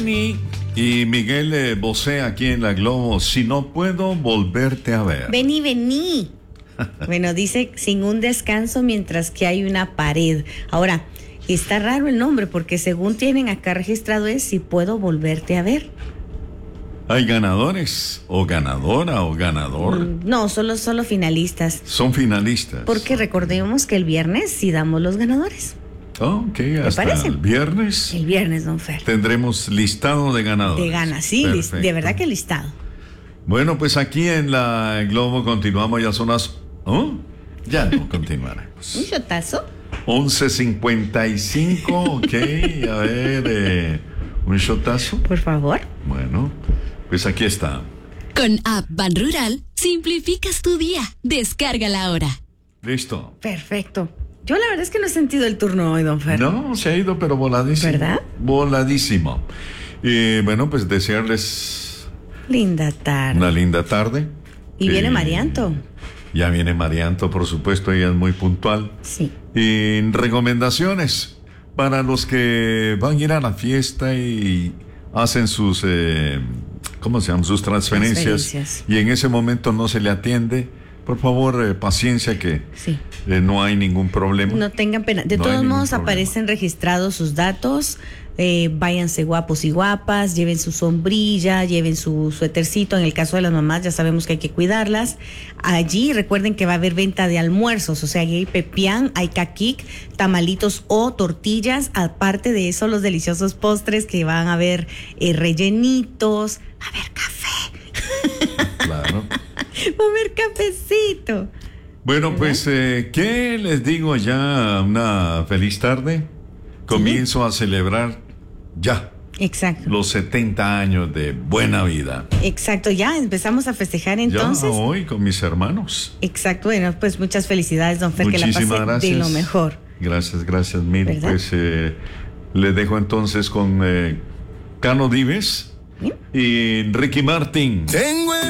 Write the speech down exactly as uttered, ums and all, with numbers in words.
Y Miguel eh, Bosé aquí en la Globo, si no puedo volverte a ver. Vení, vení. Bueno, dice sin un descanso mientras que hay una pared. Ahora, está raro el nombre porque según tienen acá registrado es si puedo volverte a ver. ¿Hay ganadores? ¿O ganadora o ganador? Mm, no, solo, solo finalistas. Son finalistas. Porque recordemos que el viernes sí damos los ganadores. Oh, ok, hasta parece? el viernes. El viernes, don Fer. Tendremos listado de ganadores. De ganas, sí, lis- de verdad que listado. Bueno, pues aquí en la Globo continuamos, ya son las... ¿Oh? Ya no continuaremos. ¿Un shotazo? once cincuenta y cinco, ok, a ver, eh, un shotazo. Por favor. Bueno, pues aquí está. Con App Ban Rural, simplificas tu día. Descárgala ahora. Listo. Perfecto. Yo la verdad es que no he sentido el turno hoy, don Fer. No, se ha ido, pero voladísimo. ¿Verdad? Voladísimo. Y bueno, pues desearles Linda tarde. una linda tarde. Y viene Eh, Marianto. Ya viene Marianto, por supuesto, ella es muy puntual. Sí. Y recomendaciones para los que van a ir a la fiesta y hacen sus, eh, ¿cómo se llaman? Sus transferencias, Transferencias. y en ese momento no se le atiende. Por favor, eh, paciencia que Sí. eh, no hay ningún problema. No tengan pena. De No hay todos ningún modos problema. aparecen registrados sus datos. Eh, váyanse guapos y guapas, lleven su sombrilla, lleven su suétercito. En el caso de las mamás ya sabemos que hay que cuidarlas. Allí recuerden que va a haber venta de almuerzos, o sea, hay pepián, hay caquic, tamalitos o tortillas. Aparte de eso, los deliciosos postres que van a haber eh, rellenitos, va a haber café, Claro. va a haber cafecito. Bueno, pues, eh, ¿qué les digo ya? Una feliz tarde. Comienzo a celebrar ya Exacto. los setenta años de buena vida. Exacto, ya empezamos a festejar entonces. Ya hoy con mis hermanos. Exacto, bueno, pues muchas felicidades, don Fer, que la Muchísimas pase gracias. de lo mejor. Gracias, gracias, mil. ¿Verdad? Pues eh, les dejo entonces con eh, Cano Dives ¿Bien? y Ricky Martin. Tengo